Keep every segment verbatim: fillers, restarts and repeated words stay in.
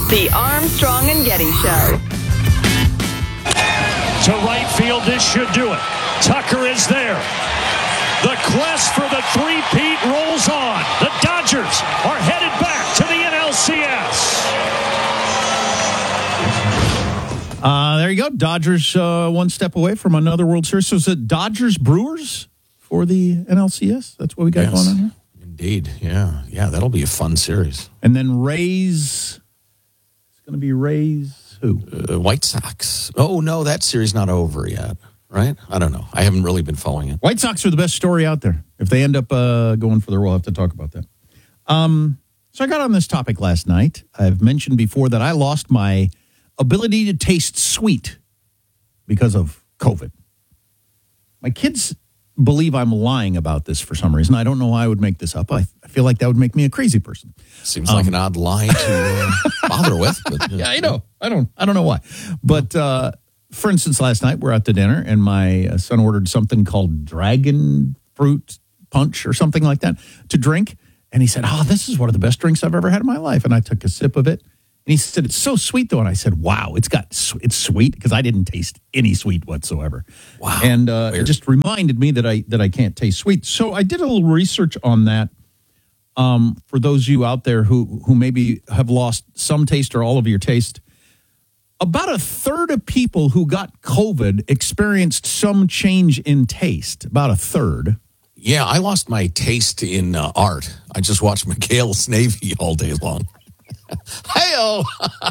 The Armstrong and Getty Show. To right field, this should do it. Tucker is there. The quest for the three-peat rolls on. The Dodgers are headed back to the N L C S. Uh, there you go. Dodgers uh, one step away from another World Series. So is it Dodgers Brewers for the N L C S? That's what we got yes, going on here? Indeed. Yeah. Yeah, that'll be a fun series. And then Rays. It's going to be Rays who? Uh, White Sox. Oh, no, that series not over yet, right? I don't know. I haven't really been following it. White Sox are the best story out there. If they end up uh, going further, we'll have to talk about that. Um, so I got on this topic last night. I've mentioned before that I lost my ability to taste sweet because of COVID. My kids believe I'm lying about this for some reason. I don't know why I would make this up. I, I feel like that would make me a crazy person. Seems um, like an odd lie to uh, bother with. But, uh, yeah, I know. I don't. I don't know why. But uh, for instance, last night we're out to dinner, and my son ordered something called dragon fruit punch or something like that to drink, and he said, "Oh, this is one of the best drinks I've ever had in my life." And I took a sip of it. And he said, "It's so sweet, though." And I said, "Wow, it's got it's sweet," because I didn't taste any sweet whatsoever. Wow! And uh, it just reminded me that I that I can't taste sweet. So I did a little research on that. Um, for those of you out there who who maybe have lost some taste or all of your taste, about a third of people who got COVID experienced some change in taste. About a third. Yeah, I lost my taste in uh, art. I just watched Mikhail Snavy all day long. Hey-oh!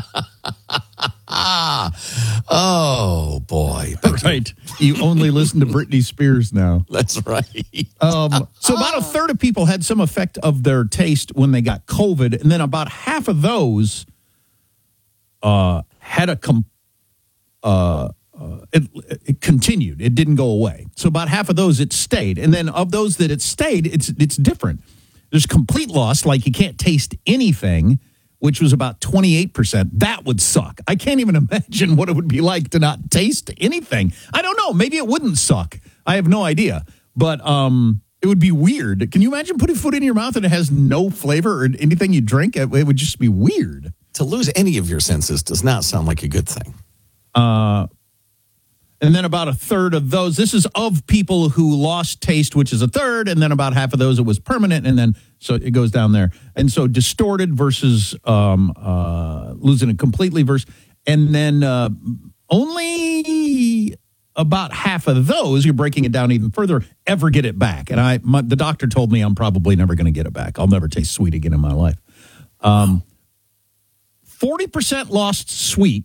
Oh, boy. Right. You only listen to Britney Spears now. That's right. Um, so about a third of people had some effect of their taste when they got COVID, and then about half of those uh, had a... Com- uh, uh, it, it continued. It didn't go away. So about half of those, it stayed. And then of those that it stayed, it's it's different. There's complete loss, like you can't taste anything, which was about twenty-eight percent. That would suck. I can't even imagine what it would be like to not taste anything. I don't know. Maybe it wouldn't suck. I have no idea. But um, it would be weird. Can you imagine putting food in your mouth and it has no flavor or anything you drink? It, it would just be weird. To lose any of your senses does not sound like a good thing. Uh, and then about a third of those, this is of people who lost taste, which is a third, and then about half of those, it was permanent, and then so it goes down there. And so distorted versus um, uh, losing it completely versus, and then uh, only about half of those, you're breaking it down even further, ever get it back. And I, my, the doctor told me I'm probably never going to get it back. I'll never taste sweet again in my life. Um, forty percent lost sweet.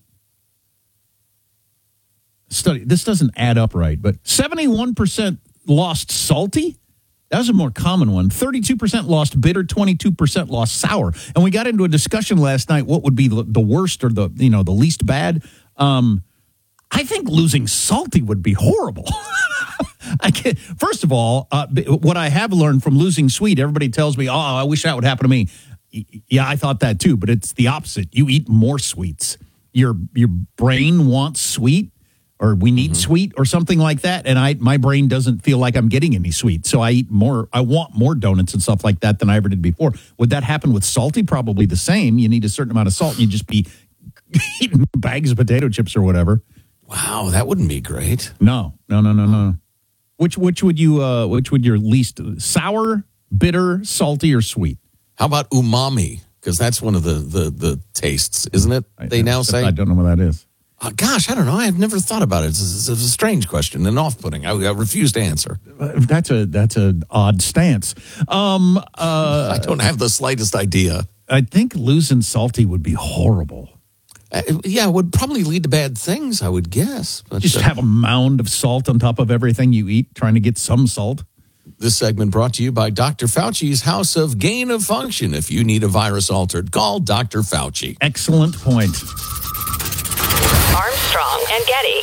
Study. This doesn't add up right, but seventy-one percent lost salty. That was a more common one. thirty-two percent lost bitter, twenty-two percent lost sour. And we got into a discussion last night, what would be the worst or the, you know, the least bad. Um, I think losing salty would be horrible. I can't, first of all, uh, what I have learned from losing sweet, everybody tells me, oh, I wish that would happen to me. Yeah, I thought that too, but it's the opposite. You eat more sweets. Your your brain wants sweet. Or we need mm-hmm. sweet or something like that. And I, my brain doesn't feel like I'm getting any sweet. So I eat more, I want more donuts and stuff like that than I ever did before. Would that happen with salty? Probably the same. You need a certain amount of salt and you just be eating bags of potato chips or whatever. Wow, that wouldn't be great. No, no, no, no, no. Which, which would you, uh, which would your least, sour, bitter, salty, or sweet? How about umami? Because that's one of the, the, the tastes, isn't it? They I, now say. I don't know what that is. Uh, gosh, I don't know. I've never thought about it. It's a, it's a strange question and off-putting. I, I refuse to answer. Uh, that's a that's an odd stance. Um, uh, I don't have the slightest idea. I think losing salty would be horrible. Uh, yeah, it would probably lead to bad things, I would guess. But, Just uh, have a mound of salt on top of everything you eat, trying to get some salt. This segment brought to you by Doctor Fauci's House of Gain of Function. If you need a virus altered, call Doctor Fauci. Excellent point. Armstrong and Getty.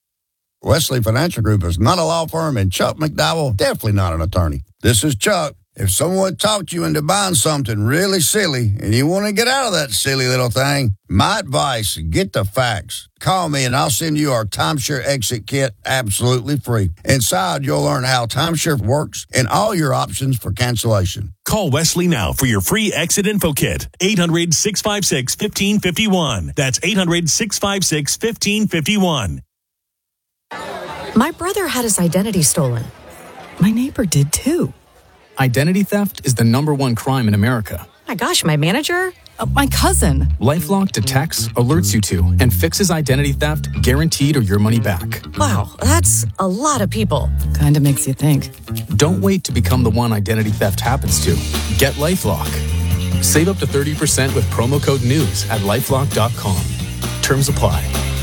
Wesley Financial Group is not a law firm, and Chuck McDowell, definitely not an attorney. This is Chuck. If someone talked you into buying something really silly and you want to get out of that silly little thing, my advice, get the facts. Call me and I'll send you our timeshare exit kit absolutely free. Inside, you'll learn how timeshare works and all your options for cancellation. Call Wesley now for your free exit info kit. eight hundred, six five six, one five five one. That's eight hundred, six five six, one five five one. My brother had his identity stolen. My neighbor did too. Identity theft is the number one crime in America. My gosh, my manager? Uh, my cousin. LifeLock detects, alerts you to, and fixes identity theft guaranteed or your money back. Wow, that's a lot of people. Kinda makes you think. Don't wait to become the one identity theft happens to. Get LifeLock. Save up to thirty percent with promo code NEWS at lifelock dot com. Terms apply.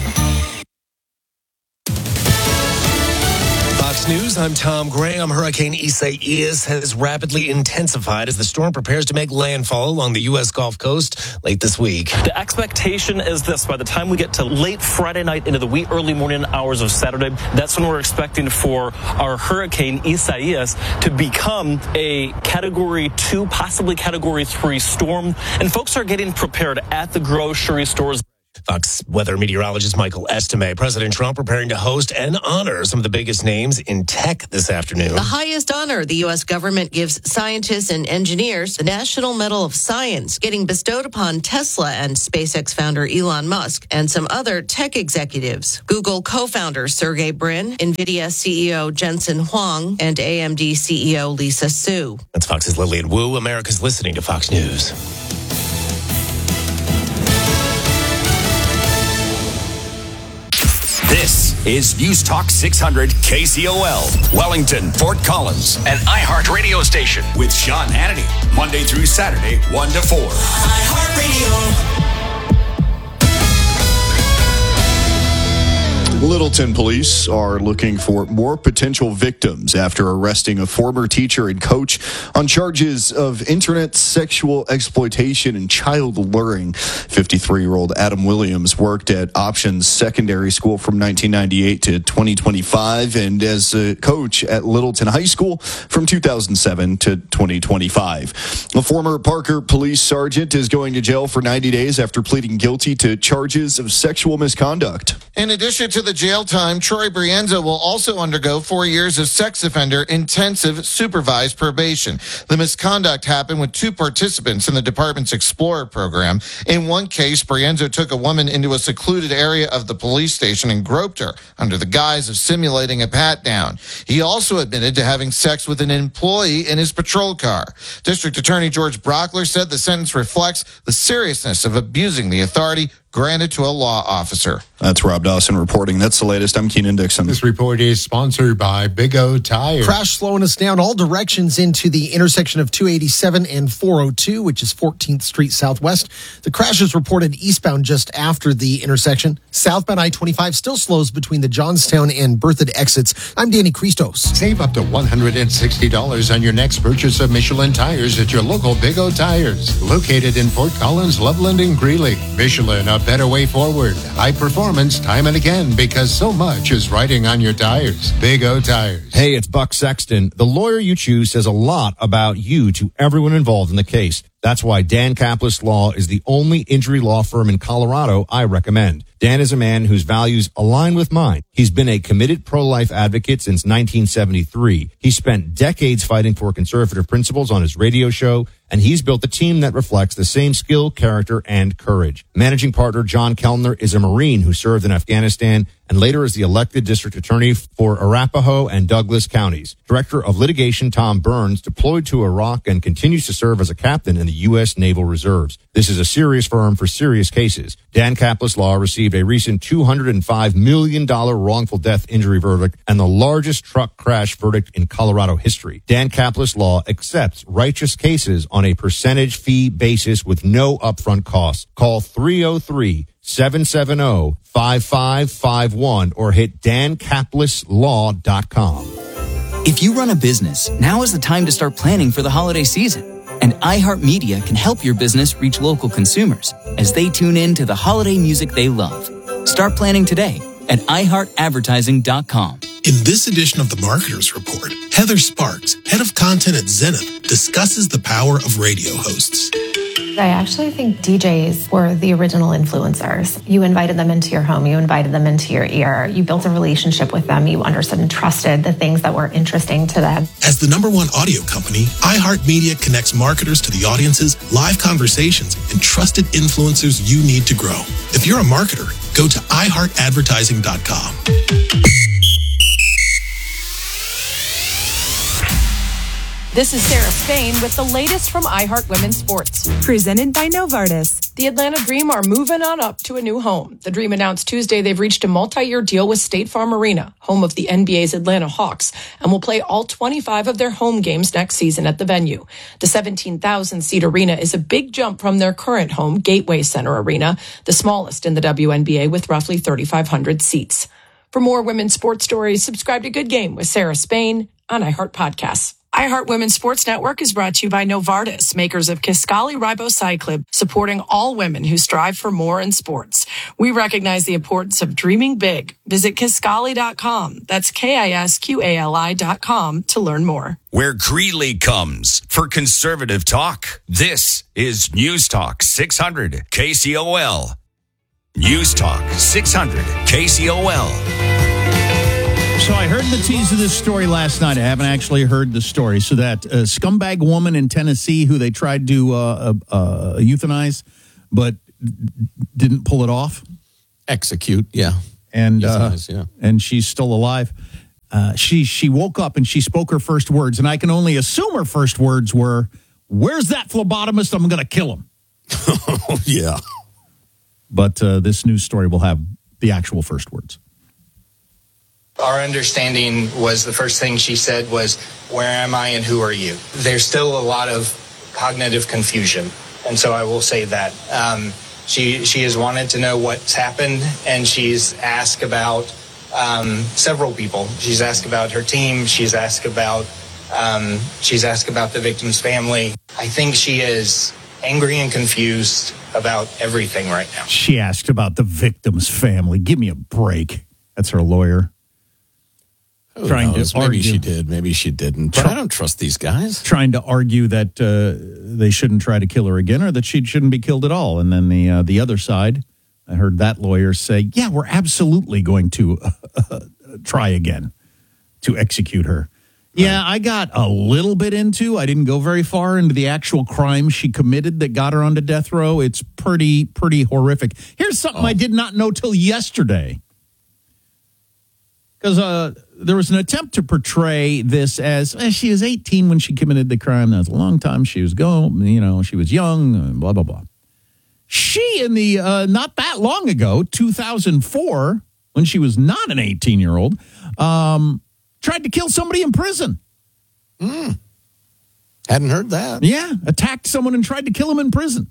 Fox News, I'm Tom Graham. Hurricane Isaias has rapidly intensified as the storm prepares to make landfall along the U S Gulf Coast late this week. The expectation is this: by the time we get to late Friday night into the wee early morning hours of Saturday, that's when we're expecting for our Hurricane Isaias to become a Category two, possibly Category three storm. And folks are getting prepared at the grocery stores. Fox weather meteorologist Michael Estime. President Trump preparing to host and honor some of the biggest names in tech this afternoon. The highest honor the U S government gives scientists and engineers, the National Medal of Science, getting bestowed upon Tesla and SpaceX founder Elon Musk and some other tech executives. Google co-founder Sergey Brin, NVIDIA C E O Jensen Huang, and A M D C E O Lisa Su. That's Fox's Lillian Wu. America's listening to Fox News. This is News Talk six hundred K C O L, Wellington, Fort Collins, an iHeart radio station with Sean Hannity, Monday through Saturday, one to four. iHeartRadio. Littleton police are looking for more potential victims after arresting a former teacher and coach on charges of internet sexual exploitation and child luring. fifty-three-year-old Adam Williams worked at Options Secondary School from nineteen ninety-eight to twenty twenty-five and as a coach at Littleton High School from two thousand seven to twenty twenty-five. A former Parker police sergeant is going to jail for ninety days after pleading guilty to charges of sexual misconduct. In addition to the jail time, Troy Brienza will also undergo four years of sex offender intensive supervised probation. The misconduct happened with two participants in the department's Explorer program. In one case, Brienza took a woman into a secluded area of the police station and groped her under the guise of simulating a pat-down. He also admitted to having sex with an employee in his patrol car. District Attorney George Brockler said the sentence reflects the seriousness of abusing the authority granted to a law officer. That's Rob Dawson reporting. That's the latest. I'm Keenan Dixon. This report is sponsored by Big O Tire. Crash slowing us down all directions into the intersection of two eighty-seven and four oh two, which is fourteenth Street Southwest. The crash is reported eastbound just after the intersection. Southbound I twenty-five still slows between the Johnstown and Berthoud exits. I'm Danny Christos. Save up to one hundred sixty dollars on your next purchase of Michelin tires at your local Big O Tires. Located in Fort Collins, Loveland, and Greeley. Michelin, a better way forward. High performance time and again because so much is riding on your tires. Big O Tires. Hey, it's Buck Sexton. The lawyer you choose says a lot about you to everyone involved in the case. That's why Dan Kaplis Law is the only injury law firm in Colorado I recommend. Dan is a man whose values align with mine. He's been a committed pro-life advocate since nineteen seventy-three. He spent decades fighting for conservative principles on his radio show, and he's built a team that reflects the same skill, character, and courage. Managing partner John Kellner is a Marine who served in Afghanistan and later as the elected district attorney for Arapahoe and Douglas counties. Director of litigation Tom Burns deployed to Iraq and continues to serve as a captain in the U S Naval Reserves. This is a serious firm for serious cases. Dan Kaplis Law received a recent two hundred five million dollars wrongful death injury verdict and the largest truck crash verdict in Colorado history. Dan Kaplis Law accepts righteous cases on a percentage fee basis with no upfront costs. Call three oh three, seven seven oh, five five five one or hit dan kaplis law dot com. If you run a business, now is the time to start planning for the holiday season. And iHeartMedia can help your business reach local consumers as they tune in to the holiday music they love. Start planning today at i heart advertising dot com. In this edition of the Marketers Report, Heather Sparks, head of content at Zenith, discusses the power of radio hosts. I actually think D Js were the original influencers. You invited them into your home, you invited them into your ear, you built a relationship with them, you understood and trusted the things that were interesting to them. As the number one audio company, iHeartMedia connects marketers to the audiences, live conversations, and trusted influencers you need to grow. If you're a marketer, go to i heart advertising dot com. This is Sarah Spain with the latest from iHeart Women's Sports. Presented by Novartis. The Atlanta Dream are moving on up to a new home. The Dream announced Tuesday they've reached a multi-year deal with State Farm Arena, home of the N B A's Atlanta Hawks, and will play all twenty-five of their home games next season at the venue. The seventeen thousand seat arena is a big jump from their current home, Gateway Center Arena, the smallest in the W N B A with roughly thirty-five hundred seats. For more women's sports stories, subscribe to Good Game with Sarah Spain on iHeart Podcasts. iHeart Women's Sports Network is brought to you by Novartis, makers of Kisqali Ribociclib, supporting all women who strive for more in sports. We recognize the importance of dreaming big. Visit Kisqali dot com. That's K I S Q A L I dot com to learn more. Where Greeley comes for conservative talk. This is News Talk six hundred K C O L. News Talk six hundred K C O L. So I heard the tease of this story last night. I haven't actually heard the story. So that uh, scumbag woman in Tennessee who they tried to uh, uh, euthanize, but d- didn't pull it off. Execute, yeah. And Euthanize, uh, yeah. and she's still alive. Uh, she she woke up and she spoke her first words, and I can only assume her first words were, "Where's that phlebotomist? I'm going to kill him." Oh, yeah. But uh, this news story will have the actual first words. Our understanding was the first thing she said was, "Where am I and who are you?" There's still a lot of cognitive confusion. And so I will say that. Um, she she has wanted to know what's happened, and she's asked about um, several people. She's asked about her team. She's asked about um, she's asked about the victim's family. I think she is angry and confused about everything right now. She asked about the victim's family. Give me a break. That's her lawyer. Who Trying knows? to Maybe argue. she did, maybe she didn't. But I don't trust these guys. Trying to argue that uh, they shouldn't try to kill her again, or that she shouldn't be killed at all. And then the uh, the other side, I heard that lawyer say, "Yeah, we're absolutely going to uh, try again to execute her." Yeah, I got a little bit into. I didn't go very far into the actual crime she committed that got her onto death row. It's pretty pretty horrific. Here's something Oh. I did not know till yesterday. Because uh, there was an attempt to portray this as eh, she was eighteen when she committed the crime. That was a long time. She was going, you know, she was young, and blah, blah, blah. She, in the, uh, not that long ago, two thousand four, when she was not an eighteen-year-old, um, tried to kill somebody in prison. Mm. Hadn't heard that. Yeah, attacked someone and tried to kill him in prison.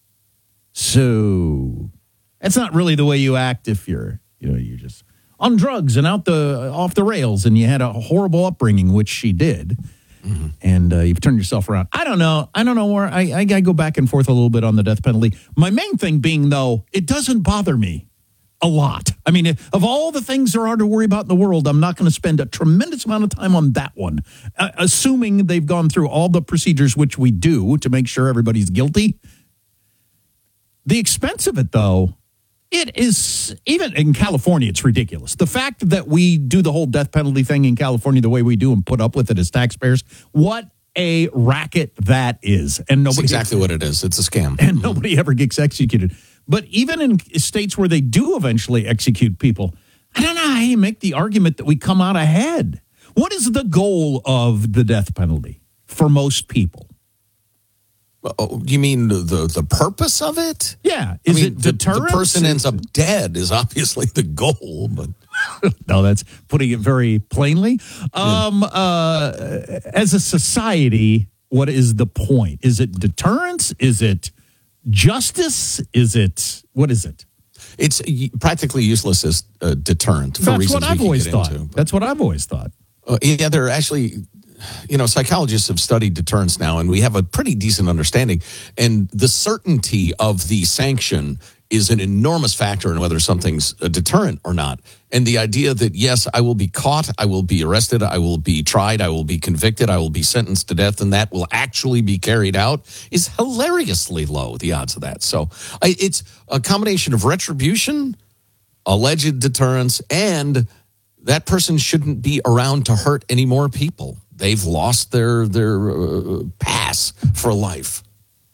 So that's not really the way you act if you're, you know, you're just on drugs and out the off the rails, and you had a horrible upbringing, which she did, mm-hmm. and uh, you've turned yourself around. I don't know. I don't know where I, I, I go back and forth a little bit on the death penalty. My main thing being, though, it doesn't bother me a lot. I mean, of all the things there are to worry about in the world, I'm not going to spend a tremendous amount of time on that one, uh, assuming they've gone through all the procedures, which we do, to make sure everybody's guilty. The expense of it, though, it is, even in California, it's ridiculous. The fact that we do the whole death penalty thing in California the way we do and put up with it as taxpayers, what a racket that is. And nobody That's exactly what it is. It's a scam. And nobody ever gets executed. But even in states where they do eventually execute people, I don't know how you make the argument that we come out ahead. What is the goal of the death penalty for most people? Oh, you mean the, the the purpose of it? Yeah. Is I mean, it the, deterrence? the person ends up dead is obviously the goal, but no, that's putting it very plainly. Um, uh, as a society, what is the point? Is it deterrence? Is it justice? Is it, what is it? It's practically useless as a deterrent for That's reasons what I've we can always get thought. into. That's what I've always thought. Uh, yeah, there are actually, you know, psychologists have studied deterrence now, and we have a pretty decent understanding. And the certainty of the sanction is an enormous factor in whether something's a deterrent or not. And the idea that, yes, I will be caught, I will be arrested, I will be tried, I will be convicted, I will be sentenced to death, and that will actually be carried out is hilariously low, the odds of that. So I, it's a combination of retribution, alleged deterrence, and that person shouldn't be around to hurt any more people. They've lost their, their uh, pass for life.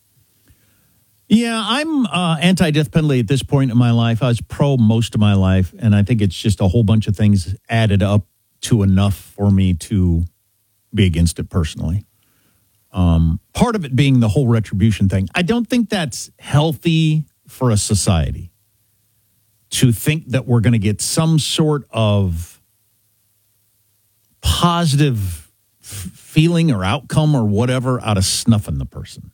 Yeah, I'm uh, anti-death penalty at this point in my life. I was pro most of my life, and I think it's just a whole bunch of things added up to enough for me to be against it personally. Um, part of it being the whole retribution thing. I don't think that's healthy for a society to think that we're going to get some sort of positive f- feeling or outcome or whatever out of snuffing the person.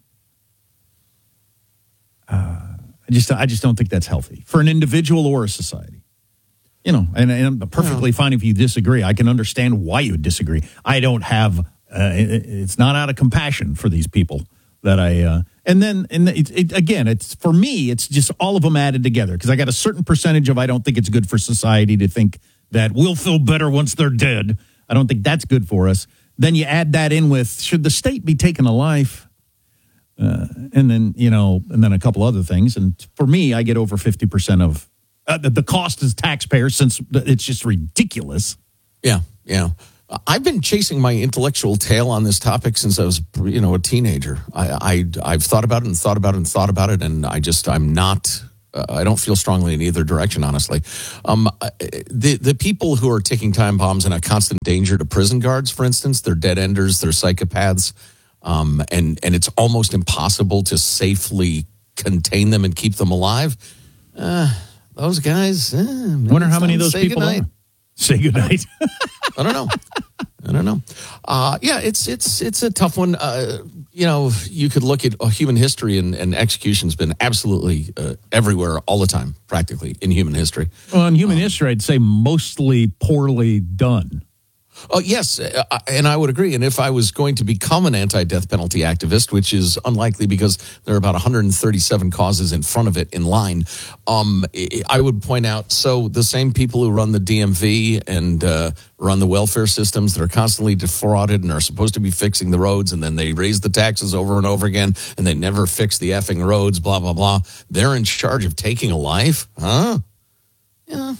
Uh, I just, I just don't think that's healthy for an individual or a society. You know, and, and I'm perfectly fine if you disagree. I can understand why you disagree. I don't have. Uh, it, it's not out of compassion for these people that I. Uh, and then, and it, it, again, it's for me. It's just all of them added together because I got a certain percentage of. I don't think it's good for society to think that we'll feel better once they're dead. I don't think that's good for us. Then you add that in with should the state be taking a life? Uh, and then, you know, and then a couple other things. And for me, I get over fifty percent of uh, the, the cost as taxpayers since it's just ridiculous. Yeah, yeah. I've been chasing my intellectual tail on this topic since I was, you know, a teenager. I, I, I've thought about it and thought about it and thought about it. And I just, I'm not, uh, I don't feel strongly in either direction, honestly. Um, the, the people who are ticking time bombs and a constant danger to prison guards, for instance, they're dead enders, they're psychopaths. Um, and, and it's almost impossible to safely contain them and keep them alive. Uh, those guys. Eh, wonder how many of those people goodnight. are. Say goodnight. I don't know. I don't know. Uh, yeah, it's it's it's a tough one. Uh, you know, you could look at uh, human history, and, and execution's been absolutely uh, everywhere all the time, practically, in human history. Well, in human um, history, I'd say mostly poorly done. Oh, yes, uh, and I would agree. And if I was going to become an anti-death penalty activist, which is unlikely because there are about one hundred thirty-seven causes in front of it in line, um, I would point out, so the same people who run the D M V and uh, run the welfare systems that are constantly defrauded and are supposed to be fixing the roads, and then they raise the taxes over and over again, and they never fix the effing roads, blah, blah, blah. They're in charge of taking a life? Huh? Yeah.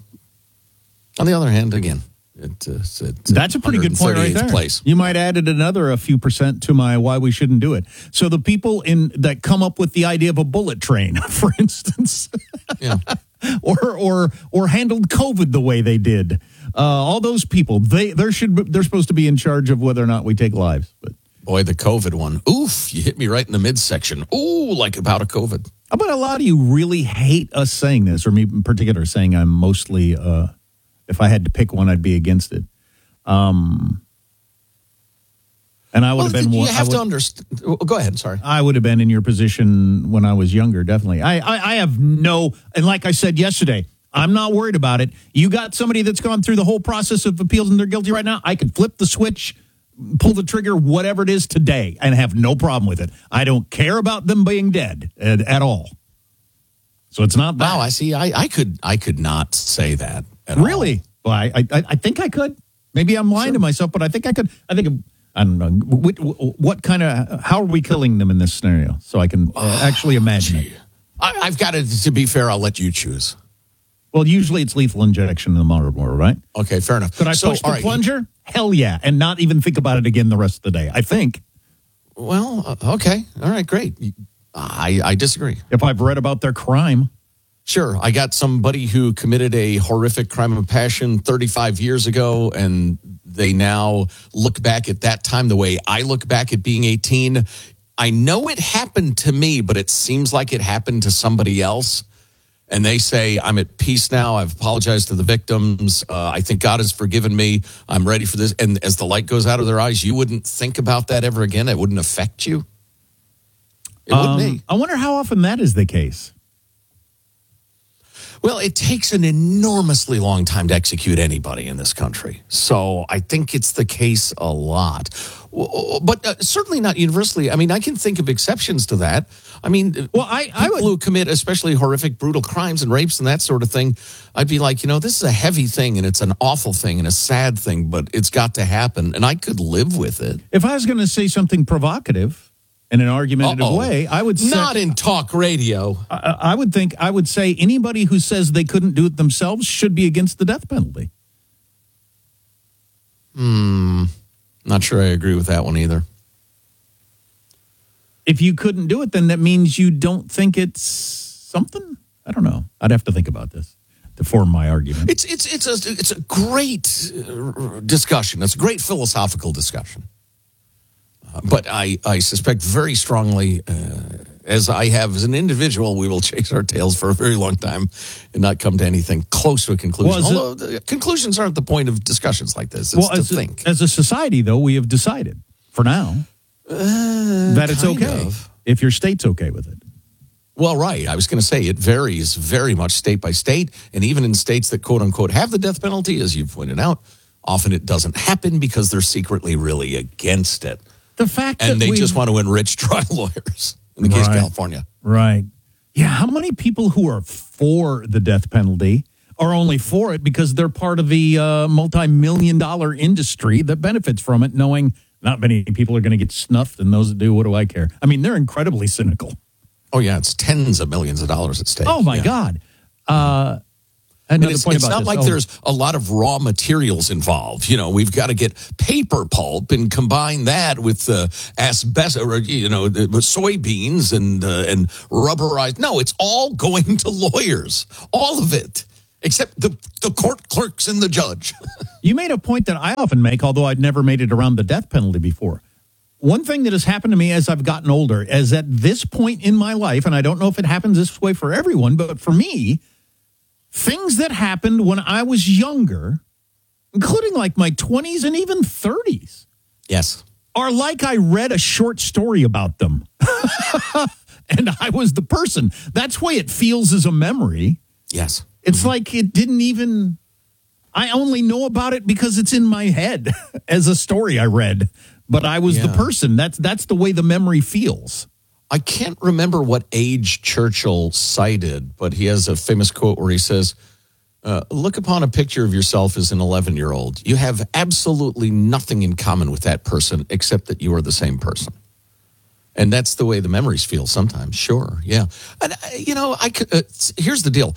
On the other hand, again, It, uh, it's, it's That's a pretty good point right there. Place. You might add another a few percent to my why we shouldn't do it. So the people in that come up with the idea of a bullet train, for instance, yeah. or or or handled COVID the way they did, uh, all those people they there should they're supposed to be in charge of whether or not we take lives. But boy, the COVID one, oof! You hit me right in the midsection. Ooh, like about a COVID. How about a lot of you really hate us saying this, or me in particular saying I'm mostly. Uh, If I had to pick one, I'd be against it. Um, and I would well, have been You more. have would, to understand. Go ahead. Sorry. I would have been in your position when I was younger, definitely. I, I, I have no, and like I said yesterday, I'm not worried about it. You got somebody that's gone through the whole process of appeals and they're guilty right now. I could flip the switch, pull the trigger, whatever it is today, and have no problem with it. I don't care about them being dead at, at all. So it's not bad. Wow, I see. I, I could I could not say that. At really? All. Well, I, I I think I could. Maybe I'm lying sure. to myself, but I think I could. I think I don't know what, what kind of. How are we killing them in this scenario? So I can uh, actually imagine it. I, I've got to. To be fair, I'll let you choose. Well, usually it's lethal injection in the modern world, right? Okay, fair enough. Could I so, push the right. plunger? Hell yeah, and not even think about it again the rest of the day. I think. Well, okay, all right, great. I I disagree. If I've read about their crime. Sure. I got somebody who committed a horrific crime of passion thirty-five years ago, and they now look back at that time the way I look back at being eighteen. I know it happened to me, but it seems like it happened to somebody else. And they say, I'm at peace now. I've apologized to the victims. Uh, I think God has forgiven me. I'm ready for this. And as the light goes out of their eyes, you wouldn't think about that ever again. It wouldn't affect you. It um, wouldn't be. I wonder how often that is the case. Well, it takes an enormously long time to execute anybody in this country. So I think it's the case a lot. But uh, certainly not universally. I mean, I can think of exceptions to that. I mean, well, I, people I would, who commit especially horrific, brutal crimes and rapes and that sort of thing, I'd be like, you know, this is a heavy thing and it's an awful thing and a sad thing, but it's got to happen. And I could live with it. If I was going to say something provocative in an argumentative Uh-oh. way, I would say, not in talk radio. I, I would think I would say anybody who says they couldn't do it themselves should be against the death penalty. Hmm. Not sure I agree with that one either. If you couldn't do it, then that means you don't think it's something? I don't know. I'd have to think about this to form my argument. It's it's it's a it's a great uh, discussion. It's a great philosophical discussion. Uh, but I I suspect very strongly, uh, as I have as an individual, we will chase our tails for a very long time and not come to anything close to a conclusion. Well, Although the conclusions aren't the point of discussions like this. It's well, to as think. A, as a society, though, we have decided for now uh, that it's okay of. if your state's okay with it. Well, right. I was going to say it varies very much state by state. And even in states that, quote unquote, have the death penalty, as you've pointed out, often it doesn't happen because they're secretly really against it. The fact and that they we've- just want to enrich trial lawyers in the case Right. of California. Right. Yeah, how many people who are for the death penalty are only for it because they're part of the uh, multi-million dollar industry that benefits from it, knowing not many people are going to get snuffed, and those that do, what do I care? I mean, they're incredibly cynical. Oh, yeah, it's tens of millions of dollars at stake. Oh, my Yeah. God. Uh, And another it's, point it's about not this. like Oh. there's a lot of raw materials involved. You know, we've got to get paper pulp and combine that with uh, asbestos, or, you know, the- with soybeans and uh, and rubberized. No, it's all going to lawyers, all of it, except the the court clerks and the judge. You made a point that I often make, although I'd never made it around the death penalty before. One thing that has happened to me as I've gotten older is at this point in my life, and I don't know if it happens this way for everyone, but for me, things that happened when I was younger, including like my twenties and even thirties, yes, are like I read a short story about them. And I was the person. That's the way it feels as a memory. Yes. It's mm-hmm. like it didn't even, I only know about it because it's in my head as a story I read. But I was Yeah. the person. That's that's the way the memory feels. I can't remember what age Churchill cited, but he has a famous quote where he says, uh, look upon a picture of yourself as an eleven-year-old. You have absolutely nothing in common with that person except that you are the same person. And that's the way the memories feel sometimes. Sure, yeah. And, uh, you know, I could, uh, here's the deal.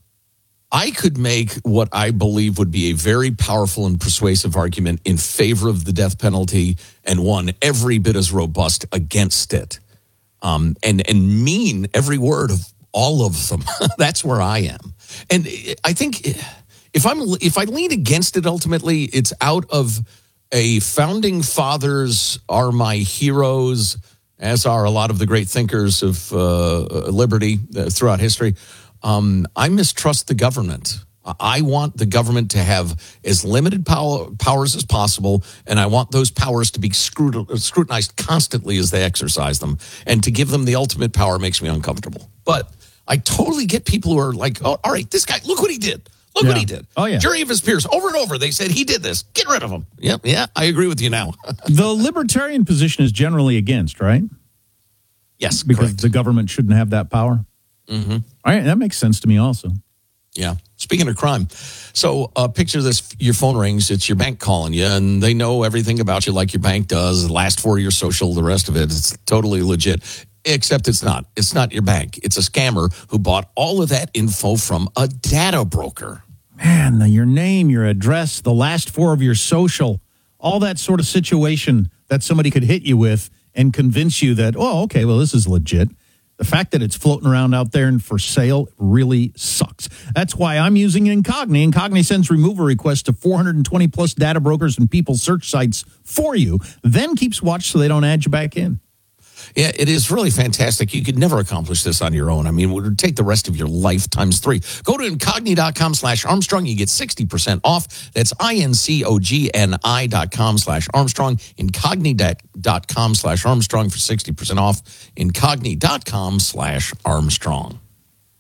I could make what I believe would be a very powerful and persuasive argument in favor of the death penalty and one every bit as robust against it. Um, and, and mean every word of all of them. That's where I am. And I think if I'm if I lean against it, ultimately, it's out of a founding fathers are my heroes, as are a lot of the great thinkers of uh, liberty uh, throughout history. Um, I mistrust the government. I want the government to have as limited power, powers as possible, and I want those powers to be scrut- scrutinized constantly as they exercise them. And to give them the ultimate power makes me uncomfortable. But I totally get people who are like, oh, all right, this guy, look what he did. Look Yeah. what he did. Oh, yeah. Jury of his peers, over and over, they said he did this. Get rid of him. Yep, yeah, I agree with you now. The libertarian position is generally against, right? Yes, because correct. the government shouldn't have that power. Mm-hmm. All right, that makes sense to me also. Yeah. Speaking of crime, so uh, picture this, your phone rings, it's your bank calling you, and they know everything about you like your bank does, the last four of your social, the rest of it. It's totally legit, except it's not. It's not your bank. It's a scammer who bought all of that info from a data broker. Man, the, your name, your address, the last four of your social, all that sort of situation that somebody could hit you with and convince you that, oh, okay, well, this is legit. The fact that it's floating around out there and for sale really sucks. That's why I'm using Incogni. Incogni sends removal requests to four hundred twenty plus data brokers and people search sites for you, then keeps watch so they don't add you back in. Yeah, it is really fantastic. You could never accomplish this on your own. I mean, it would take the rest of your life times three. Go to Incogni.com slash Armstrong. You get sixty percent off. That's I-N-C-O-G-N-I dot com slash Armstrong. Incogni.com slash Armstrong for sixty percent off. Incogni.com slash Armstrong.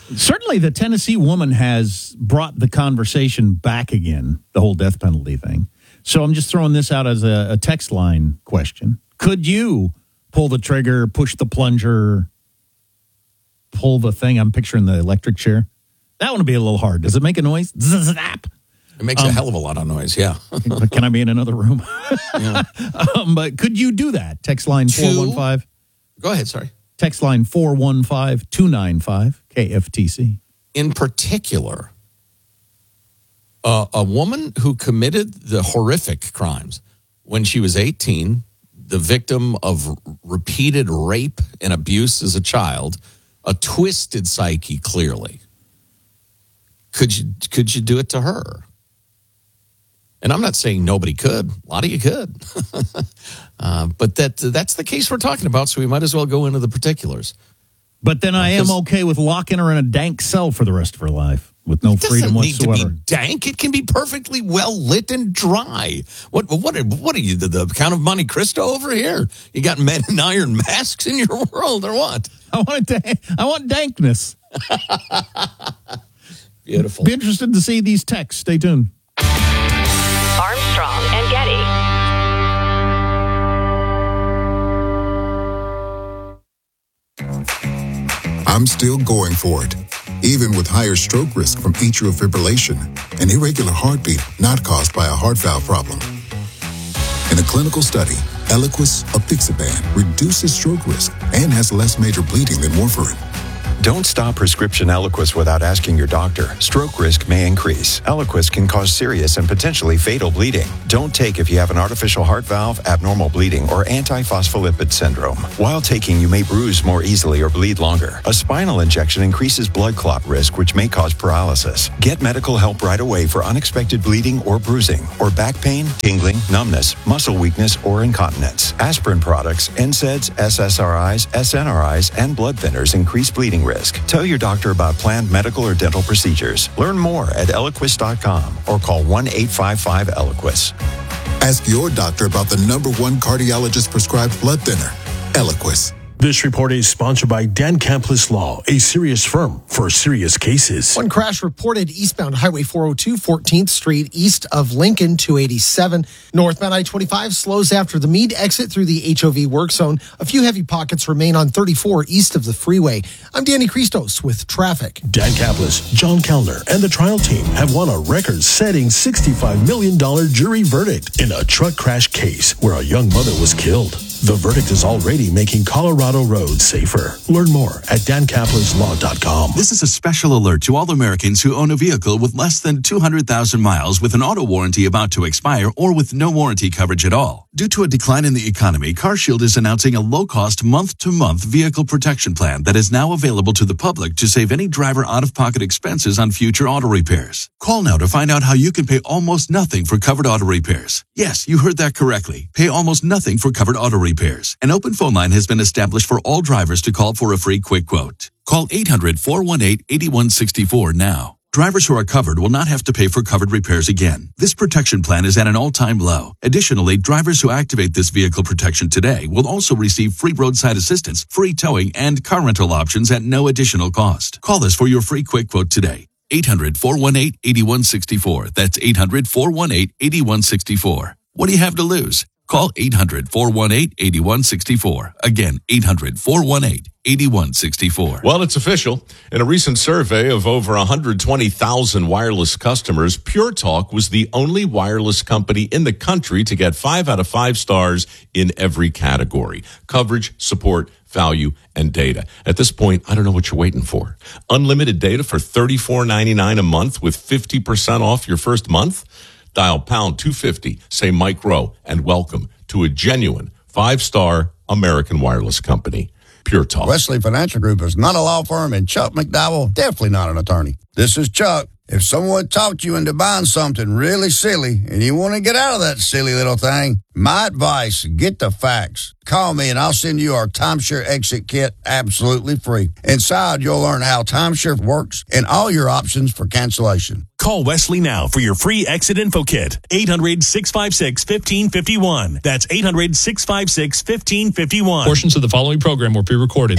Certainly the Tennessee woman has brought the conversation back again, the whole death penalty thing. So I'm just throwing this out as a, a text line question. Could you pull the trigger, push the plunger, pull the thing? I'm picturing the electric chair. That one would be a little hard. Does it make a noise? Zap. It makes um, a hell of a lot of noise, yeah. Can I be in another room? Yeah. um, but could you do that? Text line four one five. Go ahead, sorry. Text line four one five, two nine five, K F T C. In particular, uh, a woman who committed the horrific crimes when she was eighteen, the victim of repeated rape and abuse as a child, a twisted psyche, clearly. Could you could you do it to her? And I'm not saying nobody could. A lot of you could. uh, but that that's the case we're talking about, so we might as well go into the particulars. But then I am okay with locking her in a dank cell for the rest of her life with no freedom whatsoever. It doesn't need to be dank. It can be perfectly well lit and dry. What what what are you, the, the Count of Monte Cristo over here? You got men in iron masks in your world or what? I want dank, I want dankness. Beautiful. Be interested to see these texts. Stay tuned. Armstrong and Getty. I'm still going for it, even with higher stroke risk from atrial fibrillation, an irregular heartbeat not caused by a heart valve problem. In a clinical study, Eliquis apixaban reduces stroke risk and has less major bleeding than warfarin. Don't stop prescription Eliquis without asking your doctor. Stroke risk may increase. Eliquis can cause serious and potentially fatal bleeding. Don't take if you have an artificial heart valve, abnormal bleeding, or antiphospholipid syndrome. While taking, you may bruise more easily or bleed longer. A spinal injection increases blood clot risk, which may cause paralysis. Get medical help right away for unexpected bleeding or bruising, or back pain, tingling, numbness, muscle weakness, or incontinence. Aspirin products, N SAIDs, S S R Is, S N R Is, and blood thinners increase bleeding risk. Tell your doctor about planned medical or dental procedures. Learn more at Eliquis dot com or call one eight five five Eliquis. Ask your doctor about the number one cardiologist prescribed blood thinner, Eliquis. This report is sponsored by Dan Camplis Law, a serious firm for serious cases. One crash reported eastbound Highway four oh two, fourteenth Street, east of Lincoln, two eighty-seven. Northbound I twenty-five slows after the Meade exit through the H O V work zone. A few heavy pockets remain on thirty-four east of the freeway. I'm Danny Christos with traffic. Dan Camplis, John Kellner, and the trial team have won a record-setting sixty-five million dollars jury verdict in a truck crash case where a young mother was killed. The verdict is already making Colorado roads safer. Learn more at dan camplis law dot com. This is a special alert to all Americans who own a vehicle with less than two hundred thousand miles with an auto warranty about to expire or with no warranty coverage at all. Due to a decline in the economy, CarShield is announcing a low-cost month-to-month vehicle protection plan that is now available to the public to save any driver out-of-pocket expenses on future auto repairs. Call now to find out how you can pay almost nothing for covered auto repairs. Yes, you heard that correctly. Pay almost nothing for covered auto repairs. Repairs. An open phone line has been established for all drivers to call for a free quick quote. Call eight hundred, four one eight, eight one six four now. Drivers who are covered will not have to pay for covered repairs again. This protection plan is at an all-time low. Additionally, drivers who activate this vehicle protection today will also receive free roadside assistance, free towing, and car rental options at no additional cost. Call us for your free quick quote today. eight hundred, four one eight, eight one six four. That's eight hundred, four one eight, eight one six four. What do you have to lose? Call eight hundred, four one eight, eight one six four. Again, eight hundred, four one eight, eight one six four. Well, it's official. In a recent survey of over one hundred twenty thousand wireless customers, Pure Talk was the only wireless company in the country to get five out of five stars in every category: coverage, support, value, and data. At this point, I don't know what you're waiting for. Unlimited data for thirty-four ninety-nine a month with fifty percent off your first month? Dial pound two fifty, say Mike Rowe, and welcome to a genuine five-star American wireless company. Pure Talk. Wesley Financial Group is not a law firm, and Chuck McDowell definitely not an attorney. This is Chuck. If someone talked you into buying something really silly and you want to get out of that silly little thing, my advice, get the facts. Call me and I'll send you our timeshare exit kit absolutely free. Inside, you'll learn how timeshare works and all your options for cancellation. Call Wesley now for your free exit info kit. eight hundred, six five six, one five five one. That's eight hundred, six five six, one five five one. Portions of the following program were pre-recorded.